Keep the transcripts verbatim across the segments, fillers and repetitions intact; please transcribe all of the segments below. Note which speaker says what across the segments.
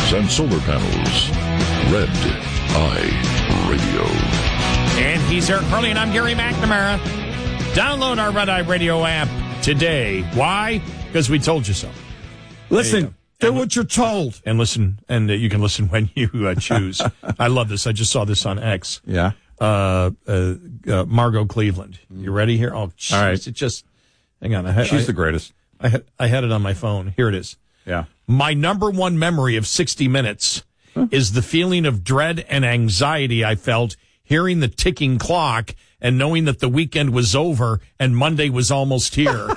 Speaker 1: batteries and solar panels. Red Eye Radio.
Speaker 2: And he's Eric Curley, and I'm Gary McNamara. Download our Red Eye Radio app today. Why? Because we told you so.
Speaker 3: Listen,
Speaker 2: hey,
Speaker 3: do what you're told.
Speaker 2: And listen, and uh, you can listen when you uh, choose. I love this. I just saw this on X.
Speaker 3: Yeah.
Speaker 2: Uh, uh, uh, Margot Cleveland. You ready here? Oh, geez,
Speaker 3: all right.
Speaker 2: It just, hang on. I had,
Speaker 3: She's
Speaker 2: I,
Speaker 3: the greatest.
Speaker 2: I had, I had it on my phone. Here it is.
Speaker 3: Yeah.
Speaker 2: My number one memory of sixty minutes huh? is the feeling of dread and anxiety I felt hearing the ticking clock and knowing that the weekend was over and Monday was almost here.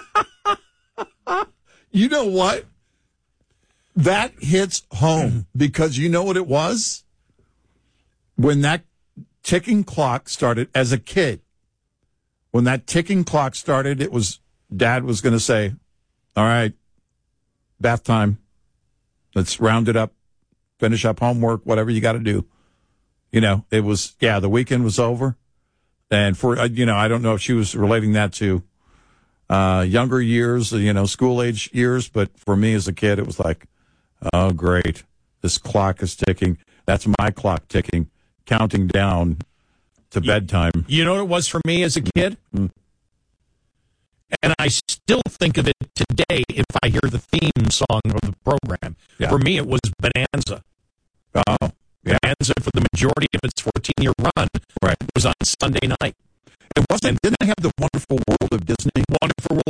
Speaker 4: You know what? That hits home because you know what it was? When that ticking clock started as a kid, when that ticking clock started, it was Dad was going to say, all right, bath time. Let's round it up, finish up homework, whatever you got to do. You know, it was, yeah, the weekend was over. And for, you know, I don't know if she was relating that to uh, younger years, you know, school age years. But for me as a kid, it was like, oh, great. This clock is ticking. That's my clock ticking, counting down to
Speaker 2: you,
Speaker 4: bedtime.
Speaker 2: You know what it was for me as a kid? Mm. And I still think of it today if I hear the theme song of the program. Yeah. For me, it was Bonanza.
Speaker 4: Oh, yeah.
Speaker 2: Bonanza, for the majority of its fourteen-year run,
Speaker 4: right.
Speaker 2: was on Sunday night.
Speaker 4: It wasn't. Didn't they have the Wonderful World of Disney?
Speaker 2: Wonderful World